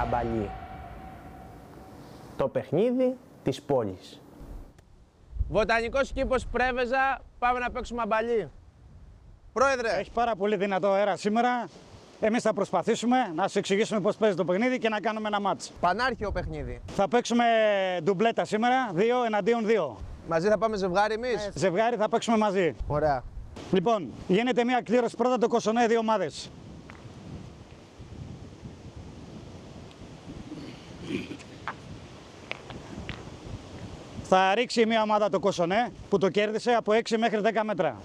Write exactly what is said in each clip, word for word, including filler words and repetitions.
αμπαλί. Το παιχνίδι της πόλης. Βοτανικός κήπος Πρέβεζα, πάμε να παίξουμε αμπαλί. Πρόεδρε. Έχει πάρα πολύ δυνατό αέρα σήμερα. Εμείς θα προσπαθήσουμε να σας εξηγήσουμε πώς παίζει το παιχνίδι και να κάνουμε ένα μάτς. Πανάρχιο παιχνίδι. Θα παίξουμε ντουμπλέτα σήμερα, δύο εναντίον δύο. Μαζί θα πάμε ζευγάρι εμείς. Ζευγάρι θα παίξουμε μαζί. Ωραία. Λοιπόν, γίνεται μια κλήρωση πρώτα το Κοσονέ, δύο ομάδες. Θα ρίξει μια ομάδα το Κοσονέ που το κέρδισε από έξι μέχρι δέκα μέτρα.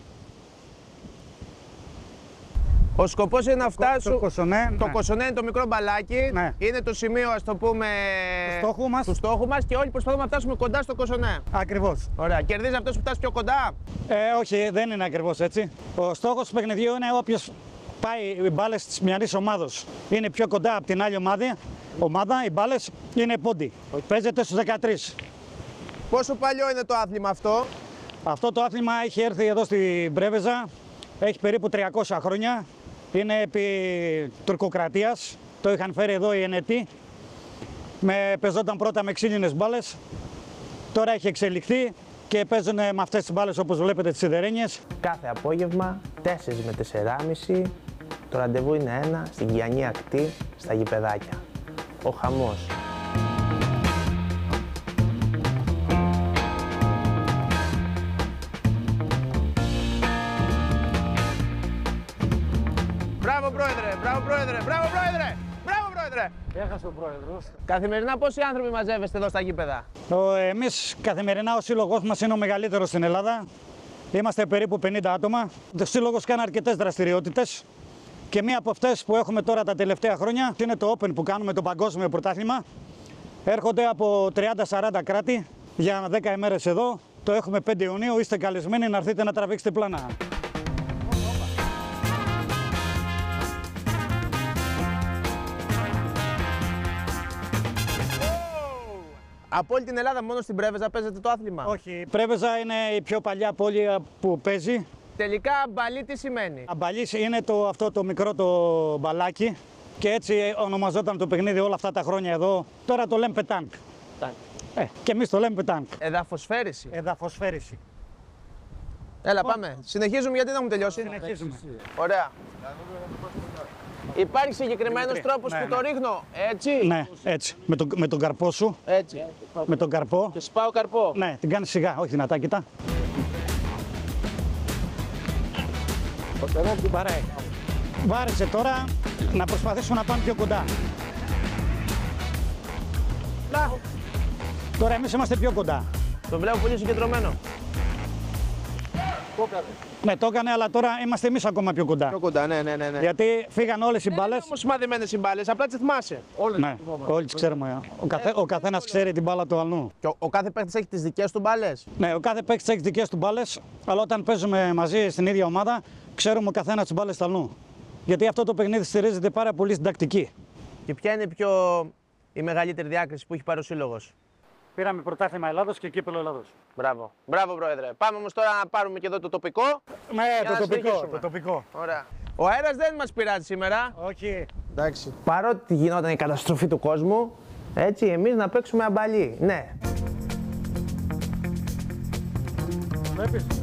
Ο σκοπός είναι να φτάσουν. Το Κοσονέ, το ναι. Κοσονέ είναι το μικρό μπαλάκι. Ναι. Είναι το σημείο, ας το πούμε, του στόχου μας. του στόχου μας και όλοι προσπαθούμε να φτάσουμε κοντά στο Κοσονέ. Ακριβώς. Ωραία. Κερδίζει αυτός που φτάσει πιο κοντά. Ε, όχι, δεν είναι ακριβώς έτσι. Ο στόχος του παιχνιδιού είναι όποιος πάει οι μπάλες της μιανής ομάδος είναι πιο κοντά από την άλλη ομάδα. ομάδα οι μπάλες είναι πόντι. Παίζεται στους δεκατρείς. Πόσο παλιό είναι το άθλημα αυτό? Αυτό το άθλημα έχει έρθει εδώ στην Πρέβεζα. Έχει περίπου τριακόσια χρόνια. Είναι επί τουρκοκρατίας. Το είχαν φέρει εδώ οι Ενετοί. Με, παίζονταν πρώτα με ξύλινες μπάλες. Τώρα έχει εξελιχθεί και παίζουν με αυτές τις μπάλες όπως βλέπετε τις σιδερένιες. Κάθε απόγευμα τέσσερα με τέσσερα και μισή το ραντεβού είναι ένα στην Κιανή Ακτή στα γηπεδάκια. Ο χαμός. Μπράβο πρόεδρε, μπράβο πρόεδρε, μπράβο πρόεδρε, μπράβο πρόεδρε. Έχασε ο πρόεδρος. Καθημερινά πόσοι άνθρωποι μαζεύεστε εδώ στα γήπεδα? Ο, εμείς καθημερινά ο σύλλογος μας είναι ο μεγαλύτερος στην Ελλάδα. Είμαστε περίπου πενήντα άτομα. Ο σύλλογος κάνει αρκετές δραστηριότητες και μία από αυτές που έχουμε τώρα τα τελευταία χρόνια είναι το Open που κάνουμε, το παγκόσμιο πρωτάθλημα. Έρχονται από τριάντα σαράντα κράτη για δέκα ημέρες εδώ. Το έχουμε πέντε Ιουνίου, είστε καλεσμένοι να έρθετε να τραβήξετε πλάνα. Από όλη την Ελλάδα μόνο στην Πρέβεζα παίζετε το άθλημα? Όχι, η Πρέβεζα είναι η πιο παλιά πόλη που παίζει. Τελικά αμπαλί τι σημαίνει? Αμπαλί είναι το, αυτό το μικρό το μπαλάκι και έτσι ονομαζόταν το παιχνίδι όλα αυτά τα χρόνια εδώ. Τώρα το λέμε πετάνκ. Ε, και εμείς το λέμε πετάνκ. Εδαφοσφαίριση. Εδαφοσφαίριση. Έλα πάμε. Συνεχίζουμε γιατί δεν έχουμε τελειώσει. Συνεχίζουμε. Ωραία. Υπάρχει συγκεκριμένος Δημήτρη, τρόπος ναι, που ναι. το ρίχνω, έτσι? Ναι, έτσι. Με, το, με τον καρπό σου. Έτσι. Με τον καρπό. Και σπάω καρπό. Ναι, την κάνεις σιγά, όχι δυνατά, κοιτά. Την παράει. Βάρεσε τώρα να προσπαθήσουμε να πάμε πιο κοντά. Να. Τώρα εμείς είμαστε πιο κοντά. Το βλέπω πολύ συγκεντρωμένο. Ναι, το έκανε, αλλά τώρα είμαστε εμείς ακόμα πιο κοντά. Πιο κοντά, ναι, ναι, ναι. ναι. Γιατί φύγαν όλες οι Δεν είναι μπάλες. όμως μαδεμένες οι μπάλες, απλά τις θυμάσαι. Όλες Ναι, όλοι τις ξέρουμε. Ο, καθέ, ο καθένας ξέρει την μπάλα του αλλού. Και ο, ο κάθε παίκτης έχει τις δικές του μπάλες. Ναι, ο κάθε παίκτης έχει δικές του μπάλες, αλλά όταν παίζουμε μαζί στην ίδια ομάδα, ξέρουμε ο καθένας τις μπάλες του αλλού. Γιατί αυτό το παιχνίδι στηρίζεται πάρα πολύ στην τακτική. Και ποια είναι πιο η μεγαλύτερη διάκριση που έχει πάρει ο σύλλογος? Πήραμε πρωτάθλημα Ελλάδος και κύπελλο Ελλάδος. Μπράβο. Μπράβο, Πρόεδρε. Πάμε όμως τώρα να πάρουμε και εδώ το τοπικό. Ναι, Για το να τοπικό, συνεχίσουμε. το τοπικό. Ωραία. Ο αέρας δεν μας πειράζει σήμερα. Όχι. Εντάξει. Παρότι γινόταν η καταστροφή του κόσμου, έτσι, εμείς να παίξουμε αμπαλί. Ναι. Βλέπεις.